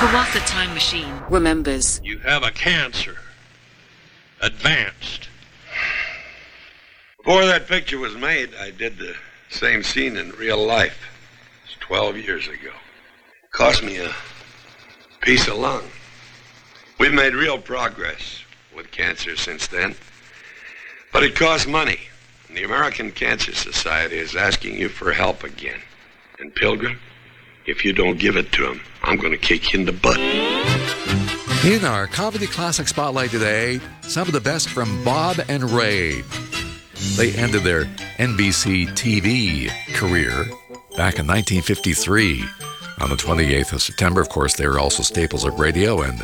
Wealth at Time Machine remembers. You have a cancer. Advanced. Before that picture was made, I did the same scene in real life. It's 12 years ago. Cost me a piece of lung. We've made real progress with cancer since then. But it costs money. And the American Cancer Society is asking you for help again. And Pilgrim, if you don't give it to them, I'm going to kick you in the butt. In our Comedy Classic Spotlight today, some of the best from Bob and Ray. They ended their NBC TV career back in 1953. On the 28th of September, of course, they were also staples of radio and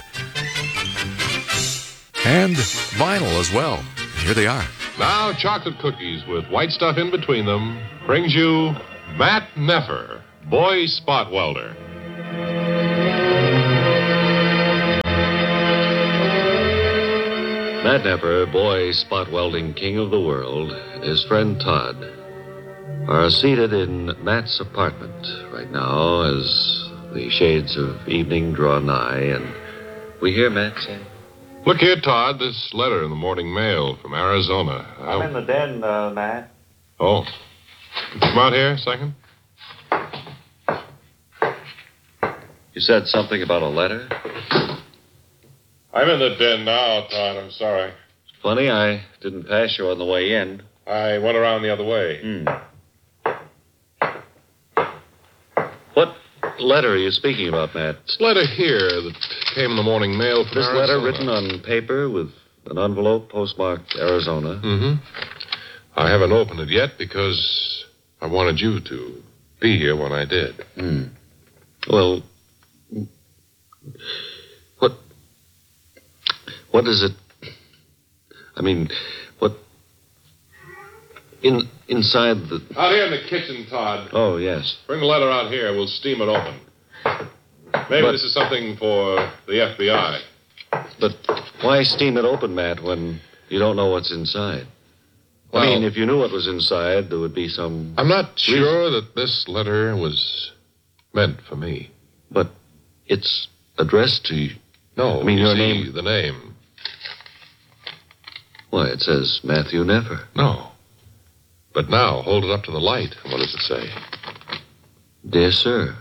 vinyl as well. Here they are. Now, chocolate cookies with white stuff in between them brings you Matt Neffer, boy spot welder. Matt Neffer, boy spot welding king of the world, and his friend Todd are seated in Matt's apartment right now as the shades of evening draw nigh, and we hear Matt say, Look here, Todd, this letter in the morning mail from Arizona. I'm in the den, Matt. Oh. Come out here a second. You said something about a letter? I'm in the den now, Todd. I'm sorry. Funny, I didn't pass you on the way in. I went around the other way. What letter are you speaking about, Matt? This letter here that came in the morning mail from This Arizona. letter written on paper with an envelope postmarked Arizona? Mm-hmm. I haven't opened it yet because I wanted you to be here when I did. Well, what is it? I mean, what... Inside the... Out here in the kitchen, Todd. Oh, yes. Bring the letter out here. We'll steam it open. Maybe this is something for the FBI. But why steam it open, Matt, when you don't know what's inside? Well, I mean, if you knew what was inside, there would be some... I'm not sure that this letter was meant for me. But it's addressed to you. No, I mean, you your see, name... the name. Why, it says Matthew Neffer. No. But now, hold it up to the light. What does it say? Dear sir.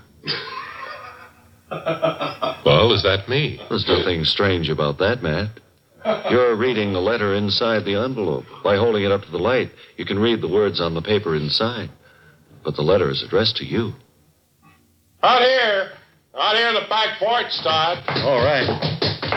Well, is that me? There's nothing strange about that, Matt. You're reading the letter inside the envelope. By holding it up to the light, you can read the words on the paper inside. But the letter is addressed to you. Out here. Out here in the back porch, Todd. All right.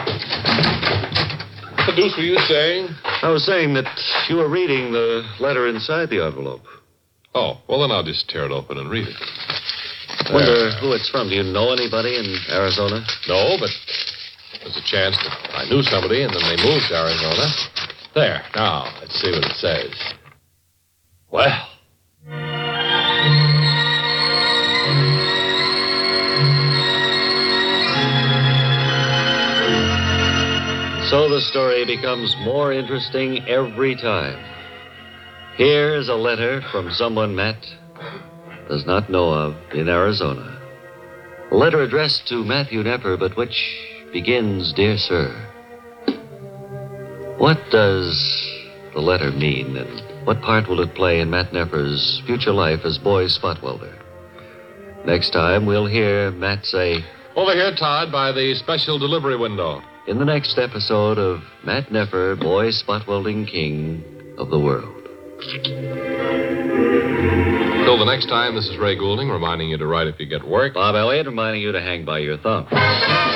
What the deuce were you saying? I was saying that you were reading the letter inside the envelope. Oh, well, then I'll just tear it open and read it. Wonder who it's from. Do you know anybody in Arizona? No, but there's a chance that I knew somebody and then they moved to Arizona. There. Now, let's see what it says. Well. So the story becomes more interesting every time. Here's a letter from someone Matt does not know of in Arizona. A letter addressed to Matthew Neffer, but which begins, Dear Sir. What does the letter mean, and what part will it play in Matt Neffer's future life as boy spot welder? Next time, we'll hear Matt say, Over here, Todd, by the special delivery window. In the next episode of Matt Neffer, boy spot welding king of the world. Till the next time, this is Ray Goulding reminding you to write if you get work. Bob Elliott reminding you to hang by your thumb.